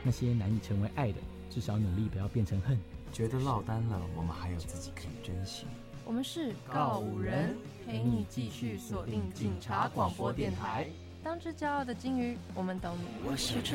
那些难以成为爱的，至少努力不要变成恨。 觉得落单了，我们还有自己可以珍惜。 我们是告五人，陪你继续锁定警察广播电台。当只骄傲的金鱼，我们懂你。 我是这